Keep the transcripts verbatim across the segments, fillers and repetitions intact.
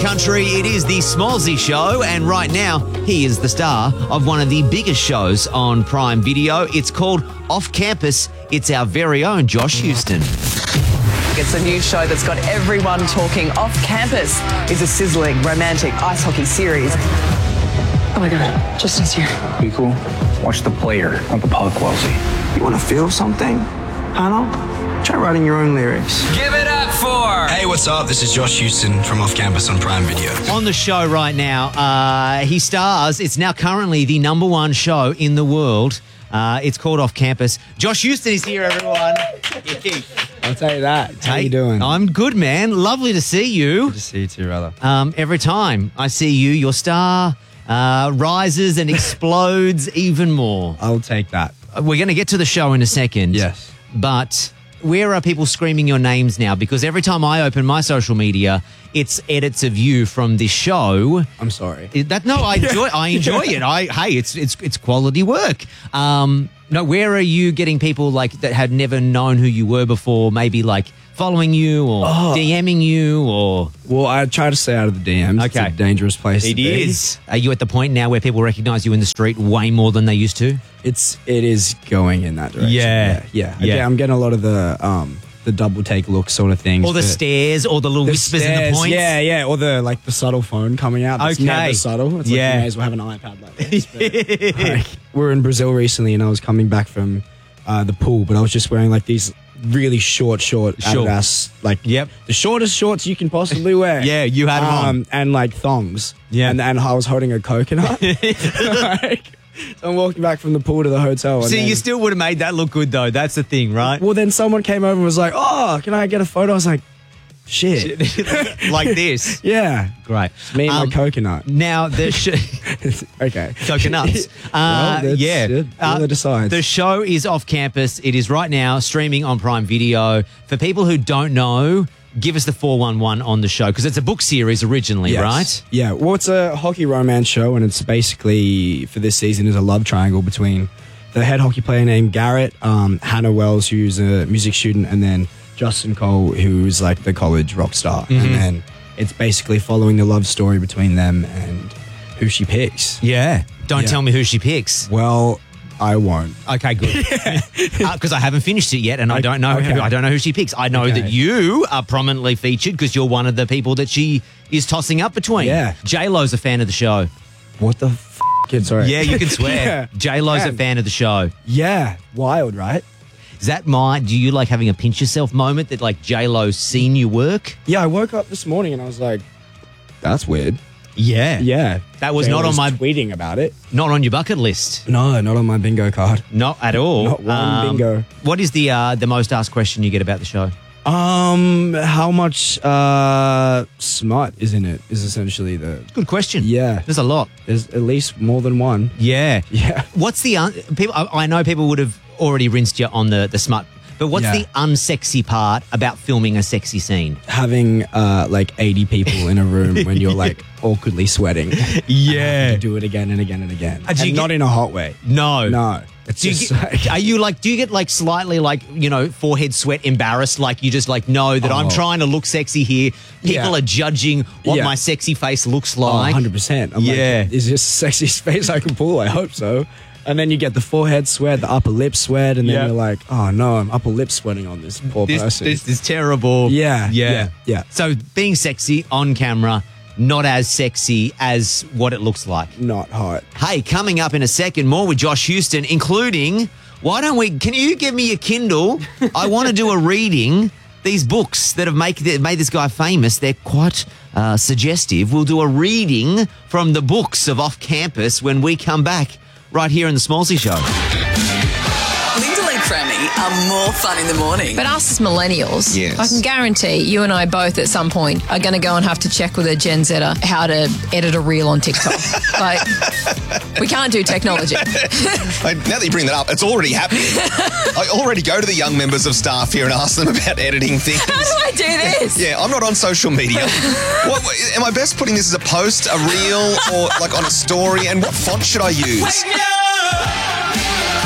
country. It is the Smallsy Show, and right now he is the star of one of the biggest shows on Prime Video. It's called Off Campus. It's our very own Josh Houston. It's a new show that's got everyone talking. Off Campus is a sizzling romantic ice hockey series. Oh my God, Justin's here. Be cool. Watch the player, not the puck, Wellesley. You want to feel something? Hannah? Try writing your own lyrics. Give it up for... Hey, what's up? This is Josh Houston from Off Campus on Prime Video. On the show right now, uh, he stars. It's now currently the number one show in the world. Uh, it's called Off Campus. Josh Houston is here, everyone. I'll tell you that. How Hey, you doing? I'm good, man. Lovely to see you. Good to see you too, brother. Um, every time I see you, your star uh, rises and explodes even more. I'll take that. We're going to get to the show in a second. Yes. But where are people screaming your names now? Because every time I open my social media, it's edits of you from this show. I'm sorry. It- That no, I enjoy. I enjoy it. I hey, it's it's it's quality work. Um, no, where are you getting people like that had never known who you were before? Maybe like following you or Oh. DMing you or Well, I try to stay out of the D Ms. Okay. It's a dangerous place to it be. is. Are you at the point now where people recognize you in the street way more than they used to? It's it is going in that direction. Yeah. Yeah. Yeah. Okay, I'm getting a lot of the um the double take look sort of things. Or the but- stares, or the little the whispers and the stares, points. Yeah, yeah. Or the like the subtle phone coming out. That's Okay. never subtle. It's like Yeah. you may as well have an iPad like this. But, like, we were in Brazil recently and I was coming back from uh, the pool, but I was just wearing like these really short, short Short. Adidas, like Yep. the shortest shorts you can possibly wear. Yeah, you had 'em on. um, and like thongs. Yeah. and, and I was holding a coconut. Like, so I'm walking back from the pool to the hotel. And See, then, you still would have made that look good though. That's the thing, right? well, then someone came over and was like, "Oh, can I get a photo?" I was like, "Shit, Like this. yeah." Great. Me and Um, my coconut. Now the sh- Okay. coconuts. Uh, Well, that's yeah. it. Whoever decides. The show is Off Campus. It is right now streaming on Prime Video. For people who don't know, give us the four one one on the show because it's a book series originally, Yes. right? Yeah. Well, it's a hockey romance show, and it's basically for this season is a love triangle between the head hockey player named Garrett, um, Hannah Wells, who's a music student, and then Justin Cole, who's like the college rock star. Mm-hmm. And then it's basically following the love story between them and who she picks. Yeah. Don't Yeah. tell me who she picks. Well, I won't. Okay, good. Because I haven't finished it yet, and I don't know. Okay. Who, I don't know who she picks. I know Okay. that you are prominently featured because you're one of the people that she is tossing up between. Yeah. J Lo's a fan of the show. What the f? Kid, sorry. Yeah, you can swear. Yeah. J Lo's a Man. fan of the show. Yeah. Wild, right? Is that my? Do you like having a pinch yourself moment that like J Lo's seen you work? Yeah, I woke up this morning and I was like, that's weird. Yeah, Yeah. That was not on my- tweeting about it. Not on your bucket list. No, not on my bingo card. Not at all. Not one bingo. What is the uh, the most asked question you get about the show? Um, how much uh smut is in it is essentially the Good question. Yeah. there's a lot. there's at least more than one. Yeah, Yeah. What's the un- people? I, I know people would have already rinsed you on the the smut, but what's Yeah. the unsexy part about filming a sexy scene? Having uh like eighty people in a room when you're like awkwardly sweating. Yeah. You do it again and again and again. Uh, do you and get- not in a hot way. No, No. It's Do you just get, like, are you like? Do you get like slightly like you know forehead sweat, embarrassed? Like you just like know that I'm Oh. trying to look sexy here. People Yeah. are judging what Yeah. my sexy face looks oh, like. one hundred percent. I'm Yeah. like, is this the sexiest face I can pull? I hope so. And then you get the forehead sweat, the upper lip sweat, and then Yeah. you're like, oh no, I'm upper lip sweating on this poor This, person. this is terrible. Yeah, yeah, yeah, yeah. So being sexy on camera, not as sexy as what it looks like. Not hot. Hey, coming up in a second, more with Josh Houston, including, why don't we, can you give me a Kindle? I want to do a reading. These books that have make, that made this guy famous, they're quite uh, suggestive. We'll do a reading from the books of Off Campus when we come back right here in the Smallsy Show. Linda and Crammy are more fun in the morning. But us as millennials, Yes. I can guarantee you and I both at some point are going to go and have to check with a Gen Zer how to edit a reel on TikTok. Like, we can't do technology. I, now that you bring that up, it's already happening. I already go to the young members of staff here and ask them about editing things. How do I do this? Yeah, I'm not on social media. what, what, am I best putting this as a post, a reel, or like on a story? And what font should I use?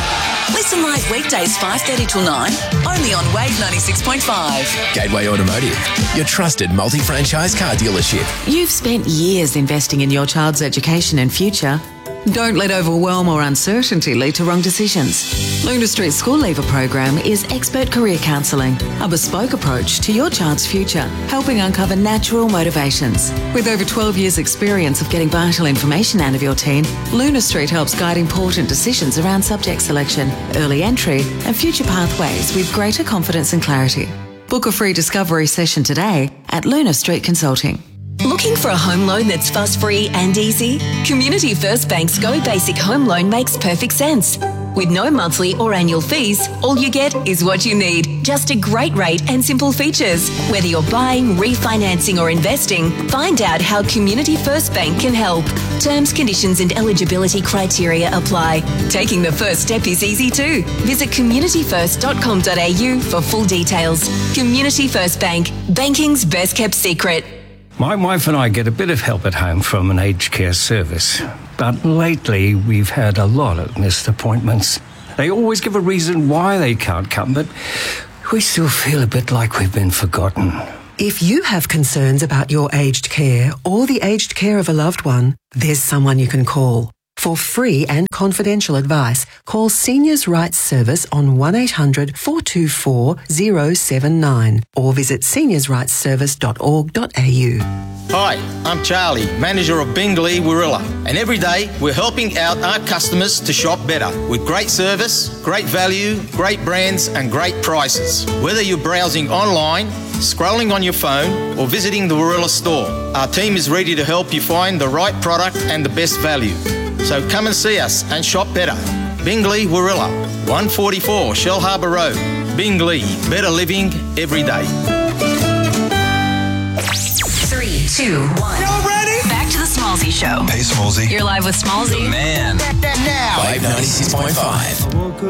Listen live weekdays five thirty till nine, only on Wave ninety-six point five. Gateway Automotive, your trusted multi-franchise car dealership. You've spent years investing in your child's education and future. Don't let overwhelm or uncertainty lead to wrong decisions. Luna Street School Leaver program is expert career counselling, a bespoke approach to your child's future, helping uncover natural motivations. With over twelve years' experience of getting vital information out of your teen, Luna Street helps guide important decisions around subject selection, early entry, and future pathways with greater confidence and clarity. Book a free discovery session today at Luna Street Consulting. Looking for a home loan that's fuss-free and easy? Community First Bank's Go Basic Home Loan makes perfect sense. With no monthly or annual fees, all you get is what you need. Just a great rate and simple features. Whether you're buying, refinancing or investing, find out how Community First Bank can help. Terms, conditions and eligibility criteria apply. Taking the first step is easy too. Visit community first dot com dot a u for full details. Community First Bank, banking's best kept secret. My wife and I get a bit of help at home from an aged care service. But lately, we've had a lot of missed appointments. They always give a reason why they can't come, but we still feel a bit like we've been forgotten. If you have concerns about your aged care or the aged care of a loved one, there's someone you can call. For free and confidential advice, call Seniors Rights Service on one eight hundred four two four zero seven nine or visit seniors rights service dot org dot a u. Hi, I'm Charlie, manager of Bingley Warilla, and every day we're helping out our customers to shop better with great service, great value, great brands and great prices. Whether you're browsing online, scrolling on your phone or visiting the Warilla store, our team is ready to help you find the right product and the best value. So come and see us and shop better. Bingley Warilla, one forty-four Shell Harbour Road. Bingley, better living every day. Three, two, one. Y'all ready? Back to the Smallsy Show. Hey, Smallsy. You're live with Smallsy. Man. Now. Wave ninety-six point five.